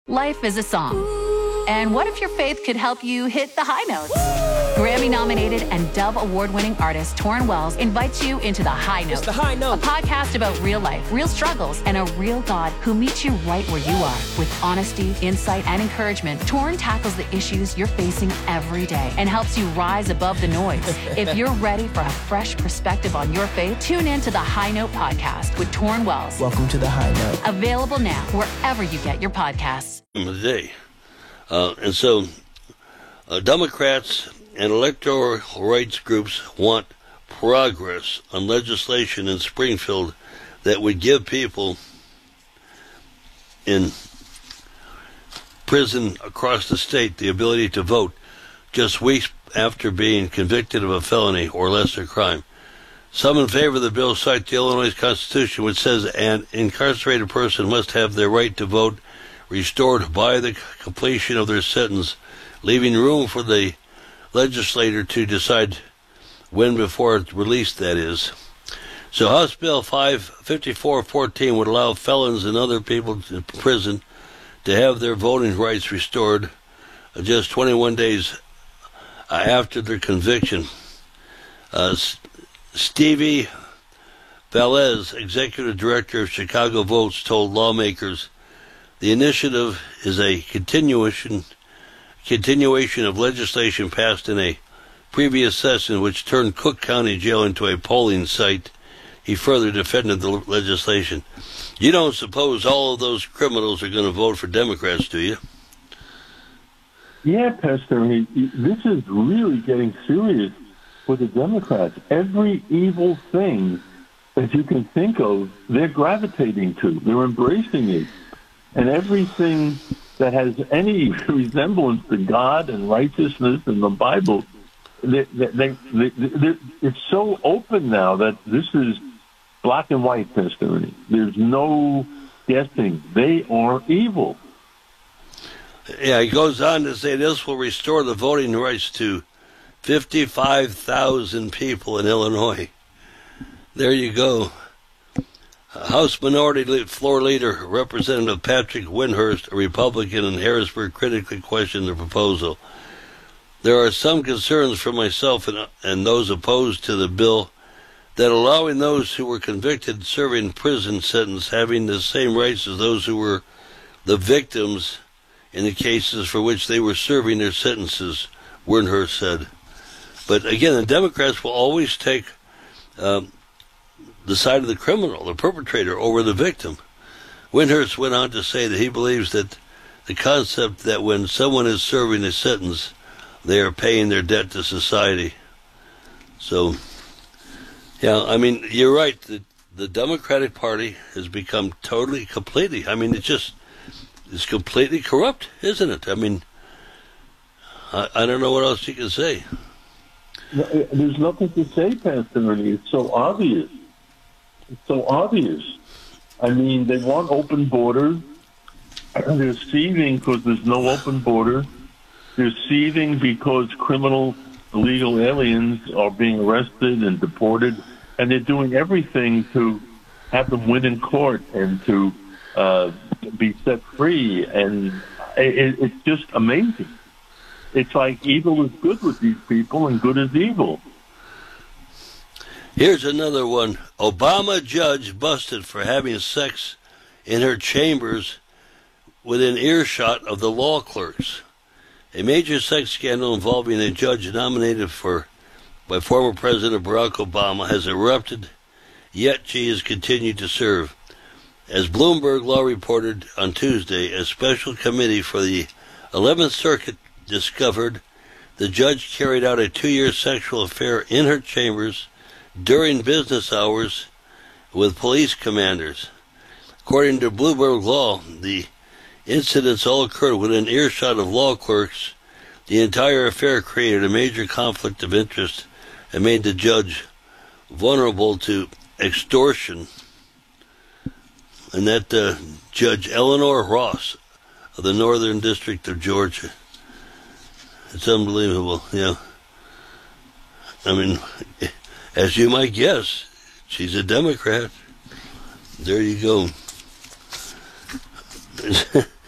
Life is a song. And what if your faith could help you hit the high notes? Grammy-nominated and Dove Award-winning artist Torrin Wells invites you into The High Note. It's The High Note. A podcast about real life, real struggles, and a real God who meets you right where you are. With honesty, insight, and encouragement, Torrin tackles the issues you're facing every day and helps you rise above the noise. If you're ready for a fresh perspective on your faith, tune in to The High Note podcast with Torrin Wells. Welcome to The High Note. Available now wherever you get your podcasts. Today. And so Democrats and electoral rights groups want progress on legislation in Springfield that would give people in prison across the state the ability to vote just weeks after being convicted of a felony or lesser crime. Some in favor of the bill cite the Illinois Constitution, which says an incarcerated person must have their right to vote restored by the completion of their sentence, leaving room for the legislator to decide when before it's released, that is. So House Bill 5414 would allow felons and other people in prison to have their voting rights restored just 21 days after their conviction. Stevie Velez, executive director of Chicago Votes, told lawmakers the initiative is a continuation of legislation passed in a previous session which turned Cook County Jail into a polling site. He further defended the legislation. You don't suppose all of those criminals are going to vote for Democrats, do you? Yeah, Pastor, this is really getting serious with the Democrats. Every evil thing that you can think of, they're gravitating to. They're embracing it. And everything that has any resemblance to God and righteousness and the Bible, it's so open now that this is black and white testimony. There's no guessing. They are evil. Yeah, he goes on to say this will restore the voting rights to 55,000 people in Illinois. There you go. House Minority Floor Leader Representative Patrick Windhurst, a Republican in Harrisburg, critically questioned the proposal. There are some concerns for myself and those opposed to the bill that allowing those who were convicted serving prison sentence having the same rights as those who were the victims in the cases for which they were serving their sentences, Windhurst said. But again, the Democrats will always take the side of the criminal, the perpetrator, over the victim. Windhurst went on to say that he believes that the concept that when someone is serving a sentence, they are paying their debt to society. So, yeah, I mean, you're right. The Democratic Party has become completely, I mean, it's completely corrupt, isn't it? I mean, I don't know what else you can say. There's nothing to say, Pastor Ernie. It's so obvious. It's so obvious. I mean, they want open borders. They're seething because there's no open border. They're seething because criminal illegal aliens are being arrested and deported, and they're doing everything to have them win in court and to be set free. And it's just amazing. It's like evil is good with these people and good is evil. Here's another one. Obama judge busted for having sex in her chambers within earshot of the law clerks. A major sex scandal involving a judge nominated by former President Barack Obama has erupted, yet she has continued to serve. As Bloomberg Law reported on Tuesday, a special committee for the 11th Circuit discovered the judge carried out a 2-year sexual affair in her chambers during business hours with police commanders. According to Bloomberg Law, the incidents all occurred within earshot of law clerks. The entire affair created a major conflict of interest and made the judge vulnerable to extortion. And that Judge Eleanor Ross of the Northern District of Georgia. It's unbelievable, yeah. I mean, as you might guess, she's a Democrat. There you go.